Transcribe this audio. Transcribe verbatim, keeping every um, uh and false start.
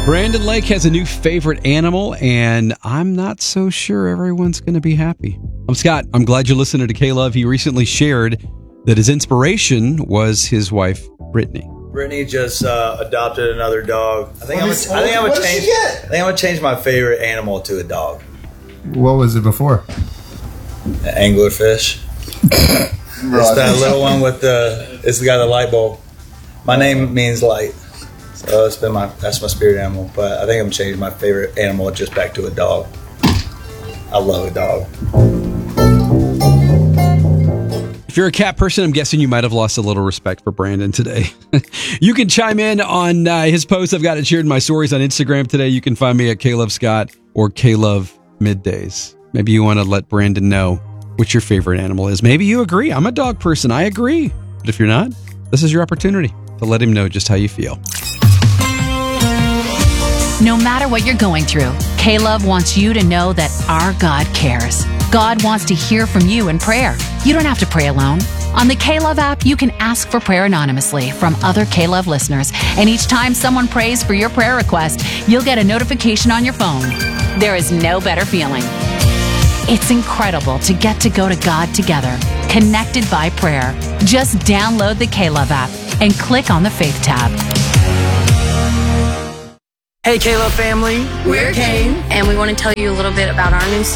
Brandon Lake has a new favorite animal, and I'm not so sure everyone's going to be happy. I'm Scott. I'm glad you're listening to K-Love. He recently shared that his inspiration was his wife, Brittany. Brittany just uh, adopted another dog. I think I'm. What is- I think I'm what gonna did she change. get? I think I'm gonna change my favorite animal to a dog. What was it before? An anglerfish. It's that little one with the. It's got a light bulb. My name means light, so it's been my. That's my spirit animal. But I think I'm changing my favorite animal just back to a dog. I love a dog. If you're a cat person, I'm guessing you might have lost a little respect for Brandon today. You can chime in on uh, his post. I've got it shared in my stories on Instagram today. You can find me at K-Love Scott or K-Love Middays. Maybe you want to let Brandon know what your favorite animal is. Maybe you agree. I'm a dog person. I agree. But if you're not, this is your opportunity to let him know just how you feel. No matter what you're going through, K-Love wants you to know that our God cares. God wants to hear from you in prayer. You don't have to pray alone. On the K-Love app, you can ask for prayer anonymously from other K-Love listeners. And each time someone prays for your prayer request, you'll get a notification on your phone. There is no better feeling. It's incredible to get to go to God together, connected by prayer. Just download the K-Love app and click on the Faith tab. Hey, K-Love family. We're Kane, and we want to tell you a little bit about our new song.